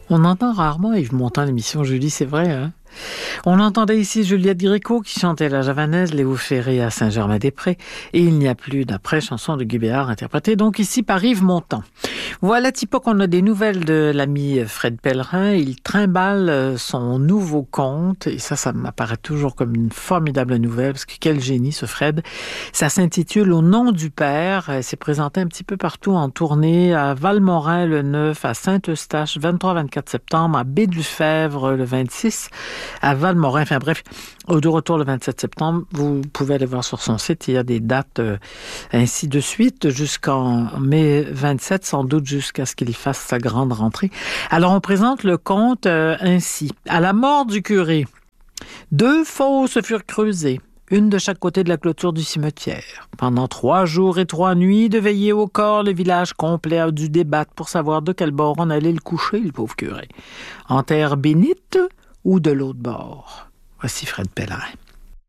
On entend rarement Yves Montand à l'émission, Julie, c'est vrai, hein? On entendait ici Juliette Gréco qui chantait la javanaise, Léo Ferré à Saint-Germain-des-Prés, et Il n'y a plus d'après, chanson de Guy Béard, interprétée donc ici par Yves Montand. Voilà, Tipo, qu'on a des nouvelles de l'ami Fred Pellerin. Il trimballe son nouveau conte, et ça m'apparaît toujours comme une formidable nouvelle, parce que quel génie ce Fred. Ça s'intitule Au nom du Père. C'est présenté un petit peu partout en tournée, à Valmorin le 9, à Saint-Eustache 23-24 septembre, à Baie-du-Fèvre le 26, à Valmorin, enfin bref, de retour le 27 septembre. Vous pouvez aller voir sur son site, il y a des dates ainsi de suite jusqu'en mai 27, sans doute jusqu'à ce qu'il fasse sa grande rentrée. Alors on présente le conte ainsi. À la mort du curé, 2 fosses furent creusées, une de chaque côté de la clôture du cimetière. Pendant 3 jours et 3 nuits, de veiller au corps, le village complet a dû débattre pour savoir de quel bord on allait le coucher, le pauvre curé. En terre bénite ou de l'autre bord? Voici Fred Pellerin.